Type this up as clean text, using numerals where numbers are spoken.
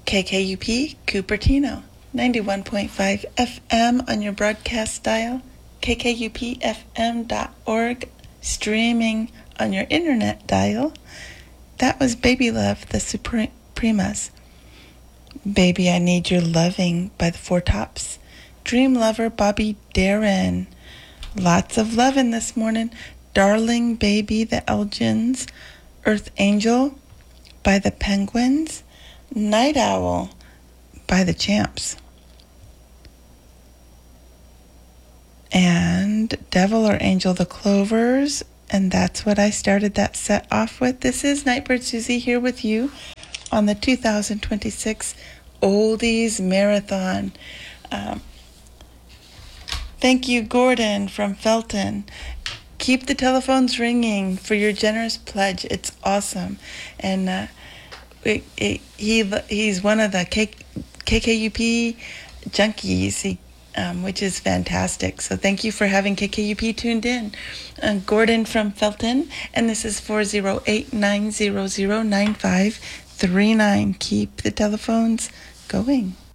KKUP Cupertino, 91.5 FM on your broadcast dial, kkupfm.org, streaming on your internet dial. That was Baby Love, the Supremas. Baby, I Need Your Loving by the Four Tops. Dream Lover, Bobby Darin. Lots of lovin' this morning. Darling Baby, the Elgins. Earth Angel by the Penguins. Night Owl by the Champs. And Devil or Angel, the Clovers. And that's what I started that set off with. This is Nightbird Susie here with you on the 2026 Oldies Marathon. Thank you, Gordon from Felton. Keep the telephones ringing for your generous pledge. It's awesome. And he's one of the KKUP junkies, which is fantastic. So thank you for having KKUP tuned in. Gordon from Felton, and this is 408-900-9539. Keep the telephones going.